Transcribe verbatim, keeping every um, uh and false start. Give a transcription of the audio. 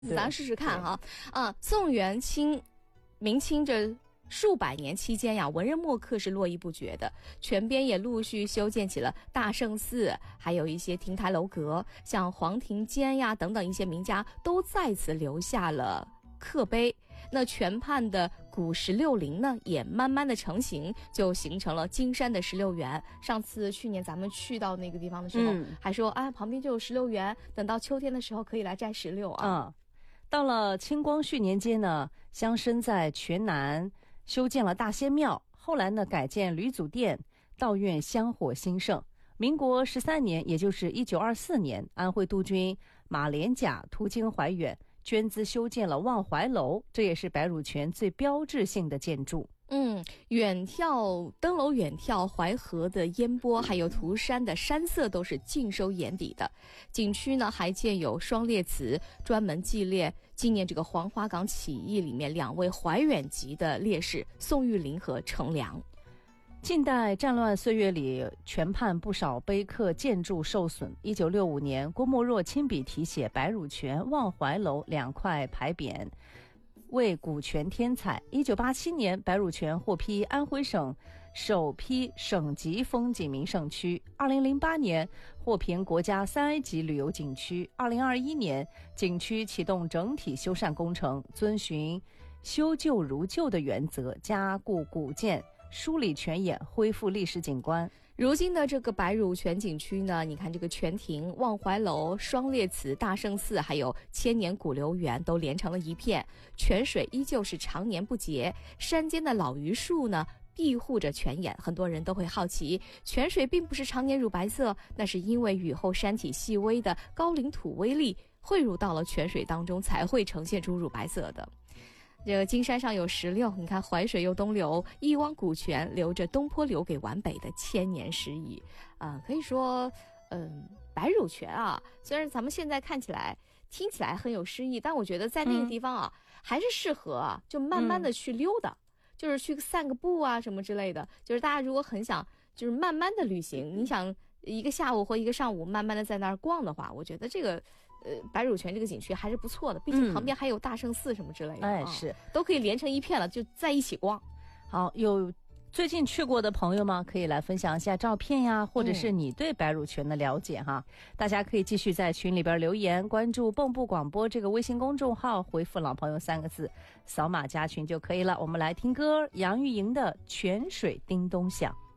咱试试看哈。啊，宋元清、明清这数百年期间呀，文人墨客是络绎不绝的，全边也陆续修建起了大圣寺，还有一些亭台楼阁，像黄庭坚呀等等一些名家都在此留下了刻碑。那全畔的古石榴林呢，也慢慢的成型，就形成了金山的石榴园。上次去年咱们去到那个地方的时候，嗯、还说啊，旁边就有石榴园，等到秋天的时候可以来摘石榴啊。 嗯，到了清光绪年间呢，乡绅在全南修建了大仙庙，后来呢改建吕祖殿，道院香火兴盛。民国十三年，也就是一九二四年，安徽督军马连甲途经怀远，捐资修建了望怀楼，这也是白乳泉最标志性的建筑。 嗯，远眺登楼远眺淮河的烟波，还有涂山的山色都是尽收眼底的。景区呢还建有双列祠，专门纪念纪念这个黄花岗起义里面两位怀远籍的烈士宋玉龄和程良。 近代战乱岁月里，全畔不少碑刻建筑受损。一九六五年，郭沫若亲笔题写白乳泉、望怀楼两块牌匾，为古泉添彩。一九八七年，白乳泉获批安徽省首批省级风景名胜区。二零零八年获评国家三 A 级旅游景区。二零二一年，景区启动整体修缮工程，遵循修旧如旧的原则，加固古建，梳理泉眼，恢复历史景观。 如今的这个白乳泉景区呢，你看这个泉亭、望怀楼、双列祠、大圣寺，还有千年古留园都连成了一片，泉水依旧是常年不竭，山间的老榆树呢庇护着泉眼。很多人都会好奇，泉水并不是常年乳白色，那是因为雨后山体细微的高岭土微粒汇入到了泉水当中，才会呈现出乳白色的。这个金山上有石榴，你看淮水又东流，一汪古泉流着东坡流给皖北的千年诗意啊、呃，可以说嗯，白乳泉啊，虽然咱们现在看起来听起来很有诗意，但我觉得在那个地方啊、嗯、还是适合啊就慢慢的去溜达、嗯、就是去散个步啊什么之类的。就是大家如果很想就是慢慢的旅行，你想一个下午或一个上午慢慢的在那儿逛的话，我觉得这个呃，白乳泉这个景区还是不错的，毕竟旁边还有大圣寺什么之类的， 嗯、哎，是、 啊、都可以连成一片了，就在一起逛。 好，有最近去过的朋友吗？可以来分享一下照片呀，或者是你对白乳泉的了解哈。嗯、大家可以继续在群里边留言，关注蚌埠广播这个微信公众号，回复老朋友三个字，扫码加群就可以了。我们来听歌，杨钰莹的《泉水叮咚响》。